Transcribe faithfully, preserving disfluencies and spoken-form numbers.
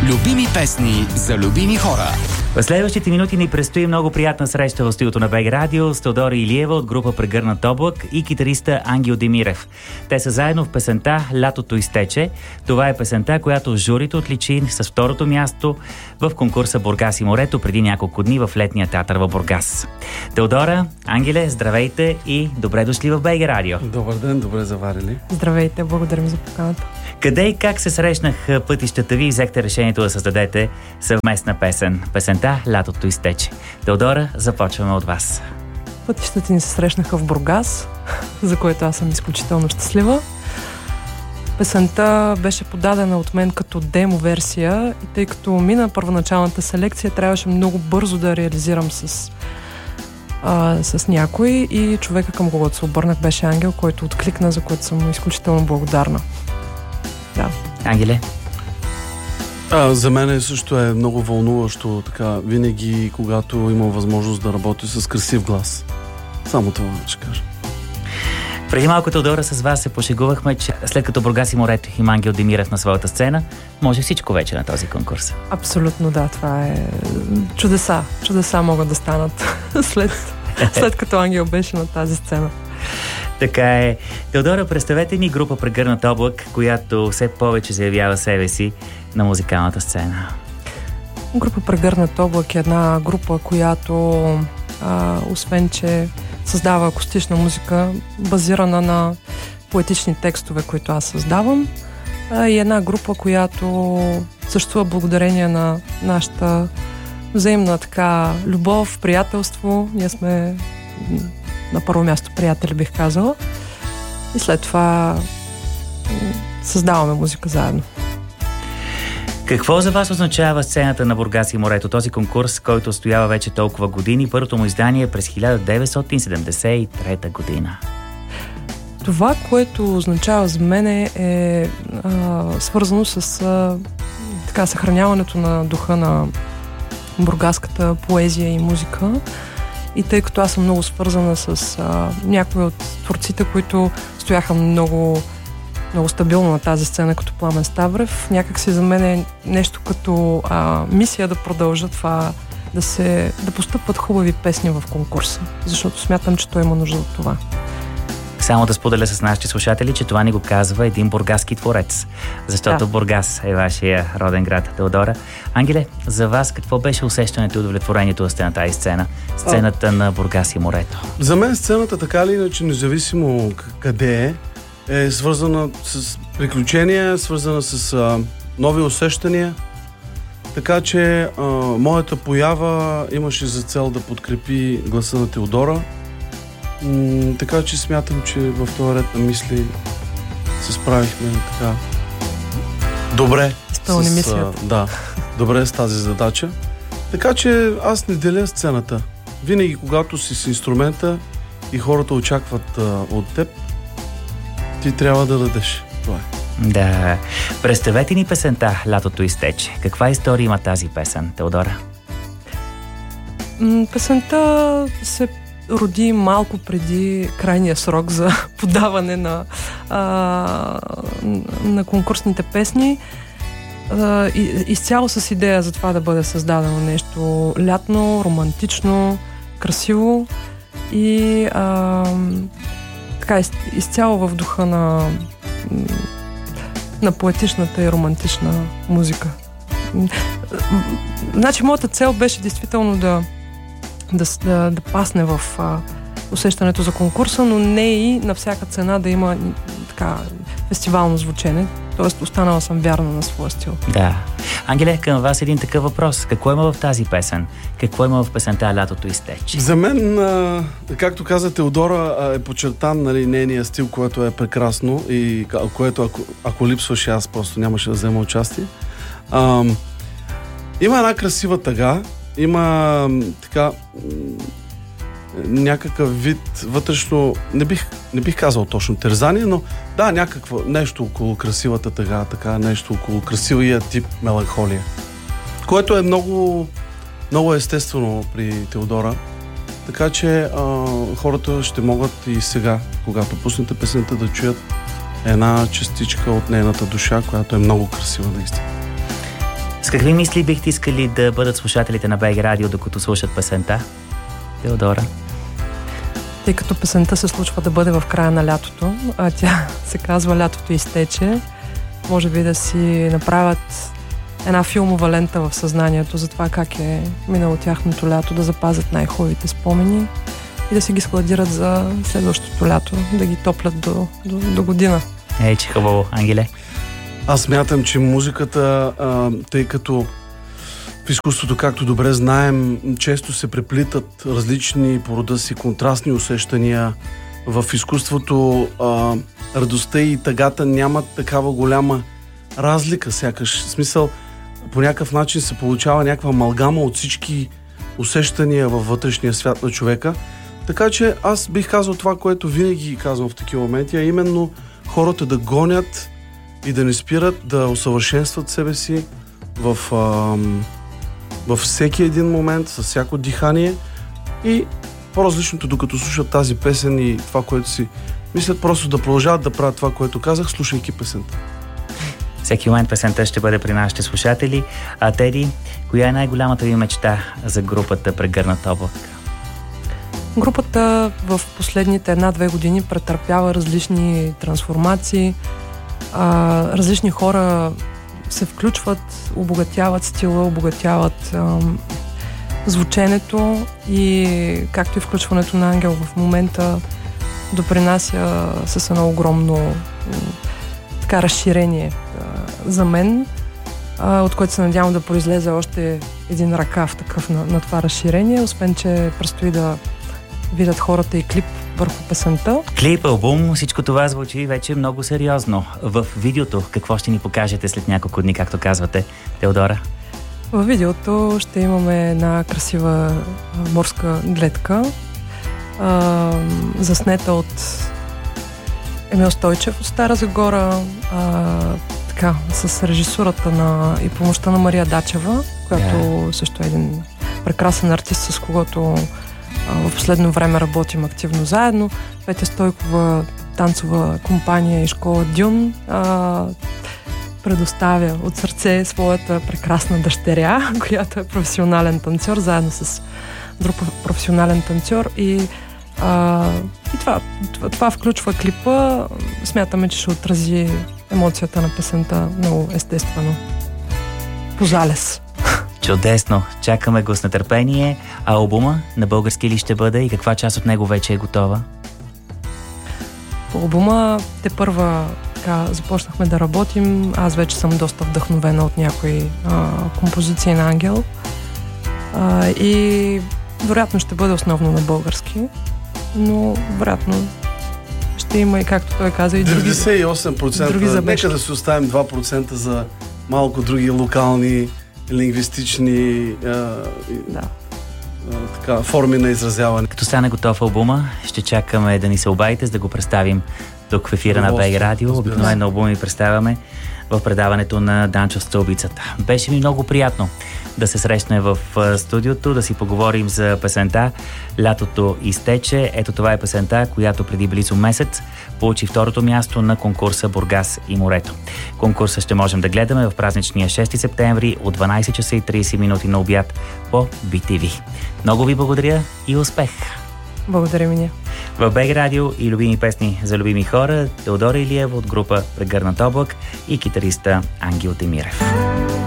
Любими песни за любими хора. В следващите минути ни предстои много приятна среща в студиото на БГ Радио с Теодора Илиева от група Прегърнат облак и китариста Ангел Демирев. Те са заедно в песента "Лятото изтече". Това е песента, която журито отличи с второто място в конкурса "Бургас и морето" преди няколко дни в летния театър в Бургас. Теодора, Ангеле, здравейте и добре дошли в БГ Радио. Добър ден, добре заварили. Здравейте, благодарим за поканата. Къде и как се срещнах пътищата ви и взехте решението да създадете съвместна песен? Песента "Лятото изтече". Теодора, започваме от вас. Пътищата ни се срещнаха в Бургас, за което аз съм изключително щастлива. Песента беше подадена от мен като демо-версия и тъй като мина първоначалната селекция, трябваше много бързо да реализирам с, а, с някой и човека, към когото се обърнах, беше Ангел, който откликна, за което съм изключително благодарна. Да. Ангеле? А, за мен също е много вълнуващо, така, винаги, когато имам възможност да работя с красив глас. Само това ще кажа. Преди малко, Теодора, с вас се пошегувахме, че след като Бургас и морето има Ангел Демирев на своята сцена, може всичко вече на този конкурс. Абсолютно, да. Това е чудеса. Чудеса могат да станат след, след като Ангел беше на тази сцена. Така е. Теодора, представете ни група Прегърнат облак, която все повече заявява себе си на музикалната сцена. Група Прегърнат облак е една група, която а, освен, че създава акустична музика, базирана на поетични текстове, които аз създавам, а, и една група, която съществува благодарение на нашата взаимна така любов, приятелство. Ние сме на първо място приятели, бих казала. И след това създаваме музика заедно. Какво за вас означава сцената на Бургас и морето? Този конкурс, който стоява вече толкова години, първото му издание е през хиляда деветстотин седемдесет и трета година. Това, което означава за мен е, е а, свързано с а, така, съхраняването на духа на бургаската поезия и музика. И тъй като аз съм много свързана с а, някои от творците, които стояха много, много стабилно на тази сцена, като Пламен Ставрев, някак си за мен е нещо като а, мисия да продължа това, да, се, да постъпват хубави песни в конкурса, защото смятам, че той има нужда от това. Само да споделя с нашите слушатели, че това ни го казва един бургаски творец, защото да. Бургас е вашия роден град. Теодора. Ангеле, за вас какво беше усещането и удовлетворението да сте на тази сцена? Сцената а, на Бургас и морето. За мен сцената, така или иначе, независимо къде е, е свързана с приключения, свързана с а, нови усещания. Така че а, моята поява имаше за цел да подкрепи гласа на Теодора. М- така че смятам, че в този ред на мисли се справихме така добре Изпълни с, мисията. а, да, добре с тази задача. Така че аз не деля сцената. Винаги, когато си с инструмента и хората очакват а, от теб, ти трябва да дадеш. Това е. Да. Представете ни песента "Лятото изтече". Каква история има тази песен, Теодора? М- песента се роди малко преди крайния срок за подаване на, а, на конкурсните песни. А, и, изцяло с идея за това да бъде създадено нещо лятно, романтично, красиво и а, така, из, изцяло в духа на, на поетичната и романтична музика. Значи, моята цел беше действително да Да, да, да пасне в а, усещането за конкурса, но не и на всяка цена да има така фестивално звучене. Тоест, останала съм вярна на своя стил. Да. Ангеле, към вас един такъв въпрос. Какво има в тази песен? Какво има в песента "Лятото изтече"? За мен, а, както каза Теодора, е подчертан, нали, нейния стил, което е прекрасно и което ако, ако липсваше, аз просто нямаше да взема участие. А, има една красива тъга, има така някакъв вид вътрешно, не бих, не бих казал точно тързание, но да, някакво нещо около красивата тъга, така нещо около красивия тип меланхолия, което е много, много естествено при Теодора. Така че а, хората ще могат и сега, когато пуснете песента, да чуят една частичка от нейната душа, която е много красива наистина. С какви мисли бихте искали да бъдат слушателите на БГ Радио, докато слушат песента? Теодора? Тъй като песента се случва да бъде в края на лятото, а тя се казва "Лятото изтече", може би да си направят една филмова лента в съзнанието за това как е минало тяхното лято, да запазят най-хубавите спомени и да си ги складират за следващото лято, да ги топлят до, до, до година. Ей, че хубаво, Ангеле. Аз смятам, че музиката, а, тъй като в изкуството, както добре знаем, често се преплитат различни по рода си контрастни усещания. В изкуството а, радостта и тъгата нямат такава голяма разлика, сякаш. В смисъл, по някакъв начин се получава някаква амалгама от всички усещания във вътрешния свят на човека. Така че аз бих казал това, което винаги казвам в такива моменти, а именно хората да гонят и да не спират, да усъвършенстват себе си в, а, във всеки един момент, с всяко дихание и по-различното, докато слушат тази песен и това, което си мислят, просто да продължават да правят това, което казах, слушайки песента. Всеки момент песента ще бъде при нашите слушатели. А Теди, коя е най-голямата ви мечта за групата "Прегърнат облак"? Групата в последните една-две години претърпява различни трансформации. А, различни хора се включват, обогатяват стила, обогатяват ам, звученето и както и включването на Ангел в момента допринася с едно огромно м, така разширение а, за мен, а, от което се надявам да произлезе още един ръкав такъв на, на това разширение, освен че предстои да видят хората и клип върху песента. Клип, албум, всичко това звучи вече много сериозно. В видеото какво ще ни покажете след няколко дни, както казвате, Теодора? В видеото ще имаме една красива а, морска гледка, а, заснета от Емил Стойчев от Стара Загора, а, така, с режисурата на и помощта на Мария Дачева, която yeah. също е един прекрасен артист, с когото в последно време работим активно заедно. Петя Стойкова, танцова компания и школа Дюн, а, предоставя от сърце своята прекрасна дъщеря, която е професионален танцор, заедно с друг професионален танцор. И, а, и това, това, това включва клипа. Смятаме, че ще отрази емоцията на песента много естествено. По залез. Чудесно! Чакаме го с нетърпение. А албума на български ли ще бъде и каква част от него вече е готова? По албума те първа така започнахме да работим. Аз вече съм доста вдъхновена от някои а, композиции на Ангел. А, и вероятно ще бъде основно на български, но вероятно ще има и, както той каза, и други, деветдесет и осем процента. други забежки. Нека да си оставим два процента за малко други локални лингвистични а, да. а, така, форми на изразяване. Като стане готов албума, ще чакаме да ни се обадите, за да го представим тук в ефира на БГ Радио. Обикновено албуми представяме в предаването на Данчо Стълбицата. Беше ми много приятно да се срещне в студиото, да си поговорим за песента "Лятото изтече". Ето това е песента, която преди близо месец получи второто място на конкурса "Бургас и морето". Конкурса ще можем да гледаме в празничния шести септември от дванайсет часа и трийсет минути на обяд по Би Ти Ви. Много ви благодаря и успех! Благодаря ми. В БГ Радио и любими песни за любими хора, Теодора Илиева от група "Прегърнат облак" и китариста Ангел Демирев.